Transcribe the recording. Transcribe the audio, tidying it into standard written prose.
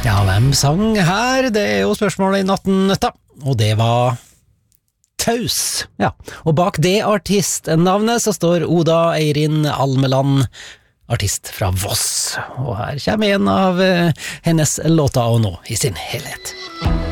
Ja, hvem sang her? Det jo spørsmålet i natten, da. Og det var Taus. Ja, og bak det artistnavnet så står Oda Eirin Almeland, artist fra Voss. Og her kommer en av hennes låter og nå i sin helhet.